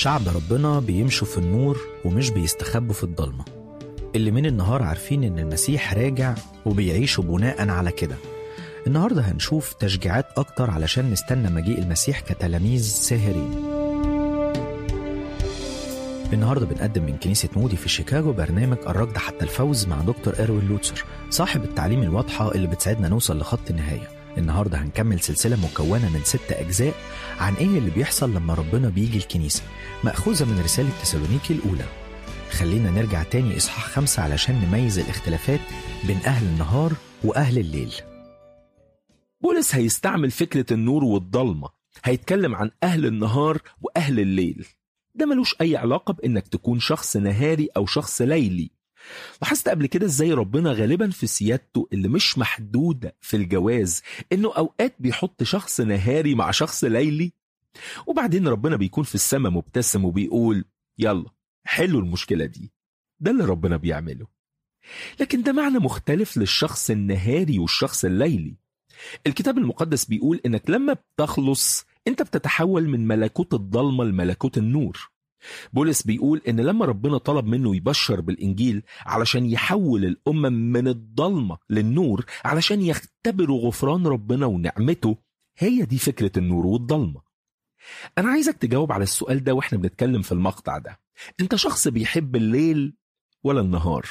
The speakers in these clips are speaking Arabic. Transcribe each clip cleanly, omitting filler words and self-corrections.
شعب ربنا بيمشوا في النور ومش بيستخبوا في الضلمة. اللي من النهار عارفين إن المسيح راجع وبيعيشوا بناء على كده. النهاردة هنشوف تشجيعات أكتر علشان نستنى مجيء المسيح كتلاميذ ساهرين. النهاردة بنقدم من كنيسة مودي في شيكاغو برنامج الركض حتى الفوز مع دكتور إروين لوتسر، صاحب التعليم الواضحة اللي بتساعدنا نوصل لخط النهاية. النهاردة هنكمل سلسلة مكونة من 6 أجزاء عن إيه اللي بيحصل لما ربنا بيجي الكنيسة، مأخوذة من رسالة تسالونيكي الأولى. خلينا نرجع تاني إصحاح 5 علشان نميز الاختلافات بين أهل النهار وأهل الليل. بولس هيستعمل فكرة النور والضلمة، هيتكلم عن أهل النهار وأهل الليل. ده ملوش أي علاقة بإنك تكون شخص نهاري أو شخص ليلي. لاحظت قبل كده إزاي ربنا غالبا في سيادته اللي مش محدودة في الجواز إنه أوقات بيحط شخص نهاري مع شخص ليلي، وبعدين ربنا بيكون في السماء مبتسم وبيقول يلا حلوا المشكلة دي. ده اللي ربنا بيعمله. لكن ده معنى مختلف للشخص النهاري والشخص الليلي. الكتاب المقدس بيقول إنك لما بتخلص أنت بتتحول من ملكوت الضلمة لملكوت النور. بولس بيقول إن لما ربنا طلب منه يبشر بالإنجيل علشان يحول الأمم من الضلمة للنور علشان يختبروا غفران ربنا ونعمته، هي دي فكرة النور والضلمة. أنا عايزك تجاوب على السؤال ده وإحنا بنتكلم في المقطع ده. أنت شخص بيحب الليل ولا النهار؟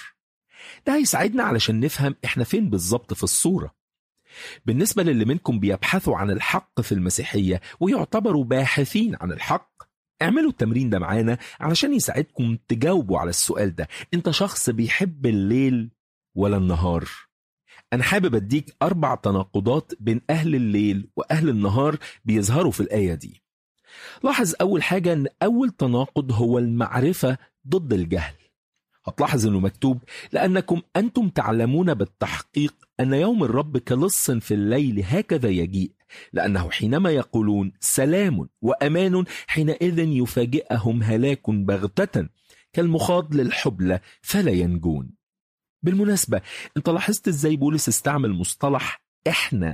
ده هيساعدنا علشان نفهم إحنا فين بالظبط في الصورة. بالنسبة للي منكم بيبحثوا عن الحق في المسيحية ويعتبروا باحثين عن الحق، اعملوا التمرين ده معانا علشان يساعدكم تجاوبوا على السؤال ده. انت شخص بيحب الليل ولا النهار؟ انا حابب اديك 4 تناقضات بين اهل الليل واهل النهار بيظهروا في الآية دي. لاحظ اول حاجة ان اول تناقض هو المعرفة ضد الجهل. هتلاحظ انه مكتوب لانكم انتم تعلمون بالتحقيق ان يوم الرب كلص في الليل هكذا يجيء، لأنه حينما يقولون سلام وأمان حينئذ يفاجئهم هلاك بغتة كالمخاض للحبلة فلا ينجون. بالمناسبة انت لاحظت ازاي بولس استعمل مصطلح احنا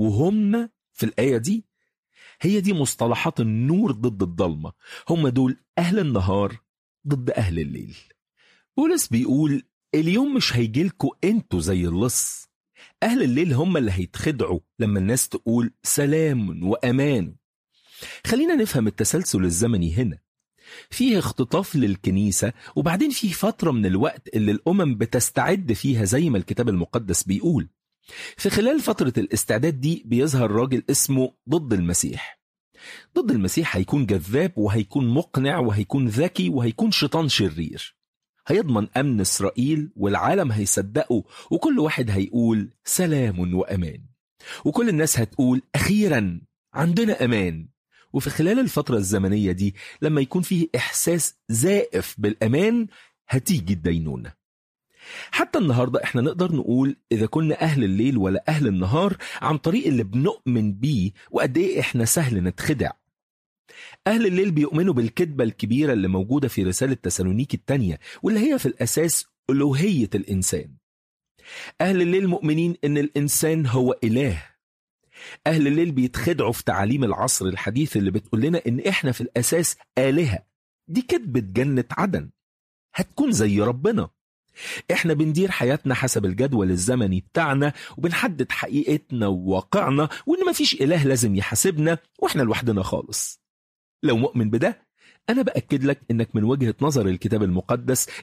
وهم في الآية دي؟ هي دي مصطلحات النور ضد الضلمة. هم دول أهل النهار ضد أهل الليل. بولس بيقول اليوم مش هيجيلكوا انتوا زي اللص. أهل الليل هم اللي هيتخدعوا لما الناس تقول سلام وأمان. خلينا نفهم التسلسل الزمني هنا. فيه اختطاف للكنيسة، وبعدين فيه فترة من الوقت اللي الأمم بتستعد فيها زي ما الكتاب المقدس بيقول. في خلال فترة الاستعداد دي بيظهر راجل اسمه ضد المسيح. ضد المسيح هيكون جذاب وهيكون مقنع وهيكون ذكي وهيكون شيطان شرير. هيضمن أمن إسرائيل والعالم هيصدقه، وكل واحد هيقول سلام وأمان، وكل الناس هتقول أخيرا عندنا أمان. وفي خلال الفترة الزمنية دي لما يكون فيه إحساس زائف بالأمان هتيجي الدينونة. حتى النهاردة احنا نقدر نقول إذا كنا أهل الليل ولا أهل النهار عن طريق اللي بنؤمن بيه وقد إيه احنا سهل نتخدع. أهل الليل بيؤمنوا بالكذبة الكبيرة اللي موجودة في رسالة تسالونيكي الثانية، واللي هي في الأساس ألوهية الإنسان. أهل الليل مؤمنين إن الإنسان هو إله. أهل الليل بيتخدعوا في تعاليم العصر الحديث اللي بتقول لنا إن إحنا في الأساس آلهة. دي كذبة جنة عدن، هتكون زي ربنا. إحنا بندير حياتنا حسب الجدول الزمني بتاعنا، وبنحدد حقيقتنا وواقعنا، وإن مفيش إله لازم يحاسبنا وإحنا لوحدنا خالص. لو مؤمن بده، أنا بأكد لك إنك من وجهة نظر الكتاب المقدس